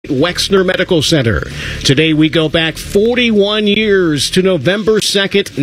Wexner Medical Center. Today we go back 41 years to November 2nd,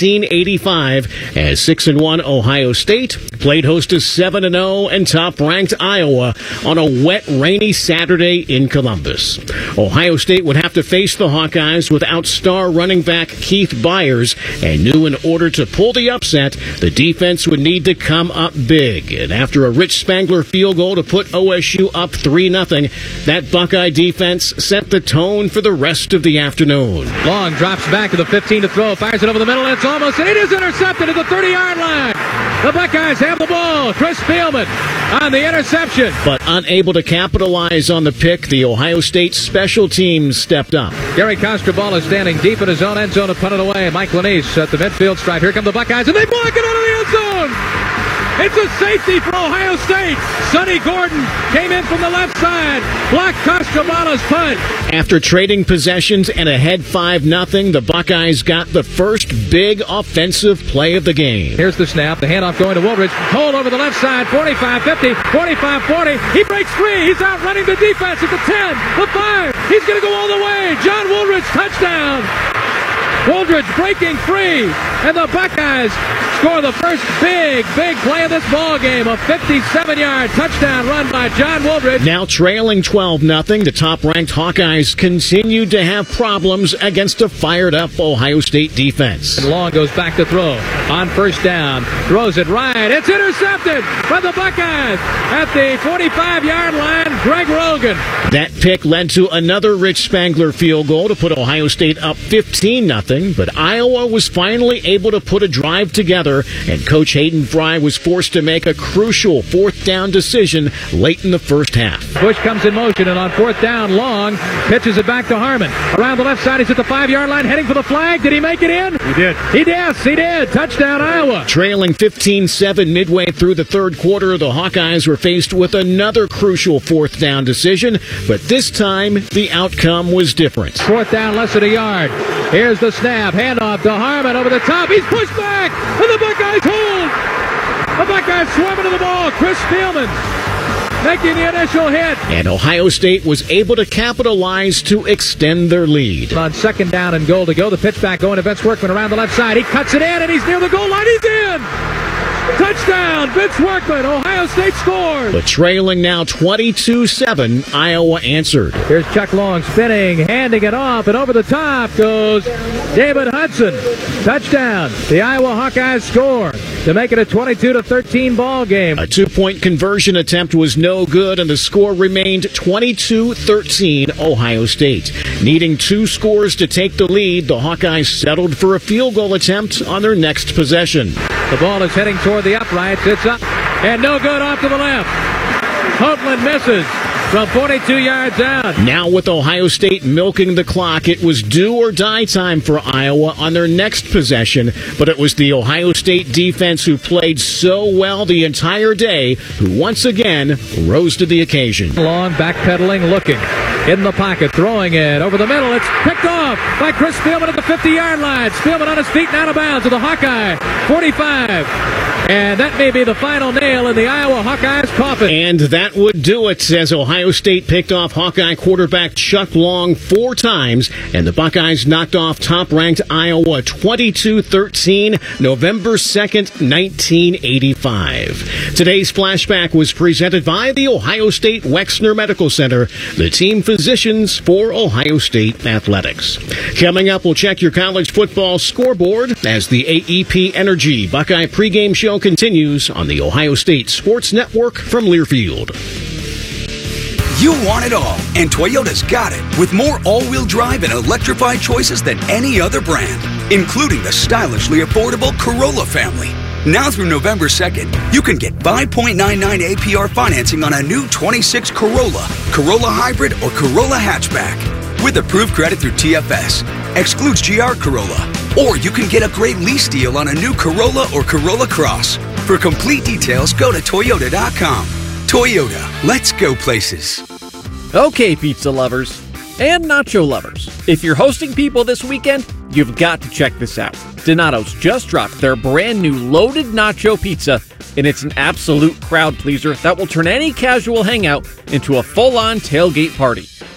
1985, as 6-1 Ohio State played host to 7-0 and top-ranked Iowa on a wet, rainy Saturday in Columbus. Ohio State would have to face the Hawkeyes without star running back Keith Byers, and knew in order to pull the upset, the defense would need to come up big. And after a Rich Spangler field goal to put OSU up 3-0, that Buckeye defense set the tone for the rest of the afternoon. Long drops back to the 15 to throw, fires it over the middle, and it is intercepted at the 30-yard line. The Buckeyes have the ball. Chris Spielman on the interception. But unable to capitalize on the pick, the Ohio State special teams stepped up. Gary Costrobal is standing deep in his own end zone to punt it away. Mike Lanise at the midfield stripe. Here come the Buckeyes, and they block it out of the end zone. It's a safety for Ohio State. Sonny Gordon came in from the left side, blocked Costrobala's punt. After trading possessions and ahead 5-0, the Buckeyes got the first big offensive play of the game. Here's the snap, the handoff going to Woolridge. Hold over the left side, 45-50, 45-40. He breaks free. He's out running the defense at the 10, the 5. He's going to go all the way. John Woolridge, touchdown. Woolridge breaking free, and the Buckeyes score the first big play of this ball game. A 57-yard touchdown run by John Woolridge. Now trailing 12-0, the top-ranked Hawkeyes continued to have problems against a fired-up Ohio State defense. And Long goes back to throw on first down, throws it right. It's intercepted by the Buckeyes at the 45-yard line. Greg Rogan. That pick led to another Rich Spangler field goal to put Ohio State up 15-0. But Iowa was finally able to put a drive together, and Coach Hayden Fry was forced to make a crucial fourth down decision late in the first half. Bush comes in motion, and on fourth down, Long pitches it back to Harmon. Around the left side, he's at the 5-yard line, heading for the flag. Did he make it in? He did. He did. Touchdown, Iowa. Trailing 15-7 midway through the third quarter, the Hawkeyes were faced with another crucial fourth down decision, but this time the outcome was different. Fourth down, less than a yard. Here's the snap, handoff to Harmon over the top. He's pushed back, and the Buckeyes hold. The Buckeyes swarming to the ball. Chris Spielman making the initial hit. And Ohio State was able to capitalize to extend their lead. On second down and goal to go, the pitch back going to Vince Workman around the left side. He cuts it in, and he's near the goal line. He's in. Touchdown, Vince Workman. Ohio State scores. But trailing now 22-7, Iowa answered. Here's Chuck Long spinning, handing it off, and over the top goes David Hudson. Touchdown. The Iowa Hawkeyes score to make it a 22-13 ball game. A two-point conversion attempt was no good, and the score remained 22-13 Ohio State. Needing two scores to take the lead, the Hawkeyes settled for a field goal attempt on their next possession. The ball is heading toward the uprights. It's up and no good off to the left. Hoagland misses from 42 yards out. Now with Ohio State milking the clock, it was do or die time for Iowa on their next possession, but it was the Ohio State defense who played so well the entire day who once again rose to the occasion. Long backpedaling, looking in the pocket, throwing it over the middle. It's picked off by Chris Spielman at the 50-yard line. Spielman on his feet and out of bounds to the Hawkeye 45. And that may be the final nail in the Iowa Hawkeyes' coffin. And that would do it, as Ohio State picked off Hawkeye quarterback Chuck Long 4 times, and the Buckeyes knocked off top-ranked Iowa 22-13, November 2nd, 1985. Today's flashback was presented by the Ohio State Wexner Medical Center, the team physicians for Ohio State athletics. Coming up, we'll check your college football scoreboard as the AEP Energy Buckeye pregame show continues on the Ohio State Sports Network from Learfield. You want it all, and Toyota's got it, with more all-wheel drive and electrified choices than any other brand, including the stylishly affordable Corolla family. Now through November 2nd, you can get 5.99 APR financing on a new 26 Corolla, Corolla Hybrid, or Corolla Hatchback. With approved credit through TFS. Excludes GR Corolla. Or you can get a great lease deal on a new Corolla or Corolla Cross. For complete details, go to Toyota.com. Toyota, let's go places. Okay, pizza lovers and nacho lovers, if you're hosting people this weekend, you've got to check this out. Donato's just dropped their brand new loaded nacho pizza, and it's an absolute crowd pleaser that will turn any casual hangout into a full-on tailgate party.